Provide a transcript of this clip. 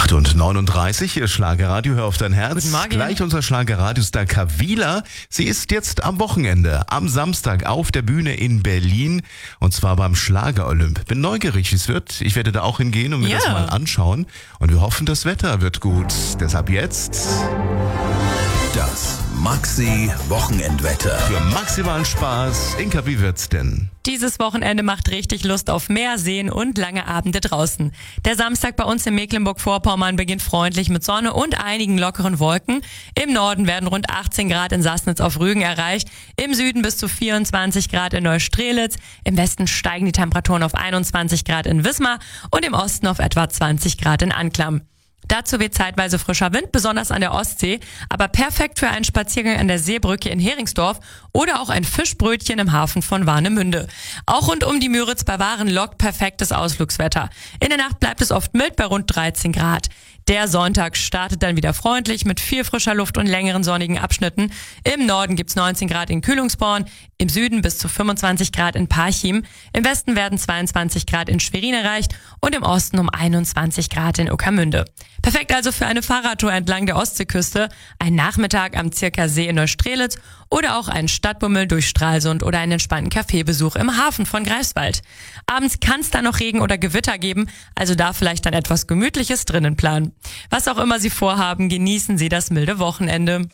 8:39 Uhr, Schlagerradio, hör auf dein Herz. Guten Morgen. Gleich unser Schlagerradiostar Kavila. Sie ist jetzt am Wochenende, am Samstag auf der Bühne in Berlin. Und zwar beim Schlager-Olymp. Bin neugierig, wie es wird. Ich werde da auch hingehen und mir das mal anschauen. Und wir hoffen, das Wetter wird gut. Deshalb jetzt Das Maxi-Wochenendwetter. für maximalen Spaß. Inka, wie wird's denn? Dieses Wochenende macht richtig Lust auf Meer, Seen und lange Abende draußen. Der Samstag bei uns in Mecklenburg-Vorpommern beginnt freundlich mit Sonne und einigen lockeren Wolken. Im Norden werden rund 18 Grad in Sassnitz auf Rügen erreicht, im Süden bis zu 24 Grad in Neustrelitz, im Westen steigen die Temperaturen auf 21 Grad in Wismar und im Osten auf etwa 20 Grad in Anklam. Dazu weht zeitweise frischer Wind, besonders an der Ostsee, aber perfekt für einen Spaziergang an der Seebrücke in Heringsdorf oder auch ein Fischbrötchen im Hafen von Warnemünde. Auch rund um die Müritz bei Waren lockt perfektes Ausflugswetter. In der Nacht bleibt es oft mild bei rund 13 Grad. Der Sonntag startet dann wieder freundlich mit viel frischer Luft und längeren sonnigen Abschnitten. Im Norden gibt's 19 Grad in Kühlungsborn, im Süden bis zu 25 Grad in Parchim, im Westen werden 22 Grad in Schwerin erreicht und im Osten um 21 Grad in Ueckermünde. Perfekt also für eine Fahrradtour entlang der Ostseeküste, ein Nachmittag am Zirkersee in Neustrelitz oder auch einen Stadtbummel durch Stralsund oder einen entspannten Kaffeebesuch im Hafen von Greifswald. Abends kann es dann noch Regen oder Gewitter geben, also da vielleicht dann etwas Gemütliches drinnen planen. Was auch immer Sie vorhaben, genießen Sie das milde Wochenende.